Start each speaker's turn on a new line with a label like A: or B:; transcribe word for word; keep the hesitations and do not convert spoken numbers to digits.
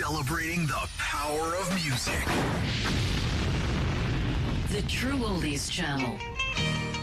A: celebrating the power of music.
B: The True Oldies Channel.